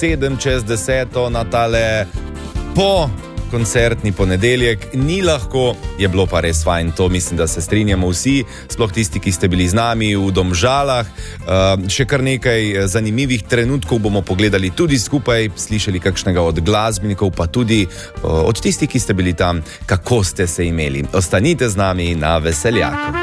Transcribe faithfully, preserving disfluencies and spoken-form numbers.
sedem čez deseto na tale po koncertni ponedeljek. Ni lahko, je bilo pa res fajn, to mislim, da se strinjamo vsi, sploh tisti, ki ste bili z nami v Domžalah. Uh, še kar nekaj zanimivih trenutkov bomo pogledali tudi skupaj, slišali kakšnega od glasbenikov, pa tudi uh, od tistih, ki ste bili tam, kako ste se imeli. Ostanite z nami na Veseljaku.